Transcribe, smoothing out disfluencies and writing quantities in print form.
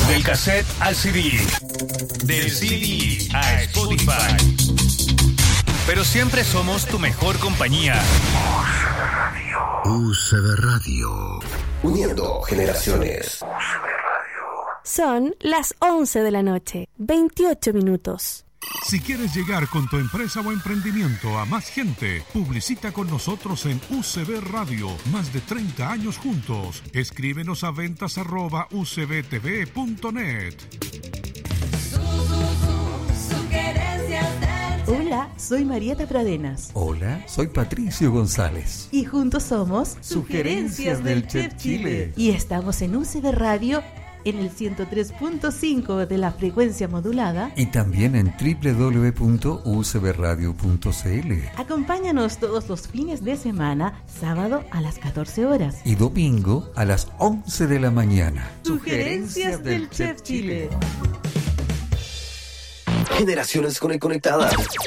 Del cassette al CD. Del CD a Spotify. Pero siempre somos tu mejor compañía. UCB Radio. Uniendo generaciones. Son las 11 de la noche, 28 minutos. Si quieres llegar con tu empresa o emprendimiento a más gente, publicita con nosotros en UCB Radio. Más de 30 años juntos. Escríbenos a ventas@ucbtv.net. Hola, soy Marieta Pradenas. Hola, soy Patricio González. Y juntos somos Sugerencias del Chef Chile. Y estamos en UCB Radio en el 103.5 de la frecuencia modulada. Y también en www.ucbradio.cl. Acompáñanos todos los fines de semana, sábado a las 14 horas. Y domingo a las 11 de la mañana. Sugerencias del Chef Chile. Generaciones conectadas.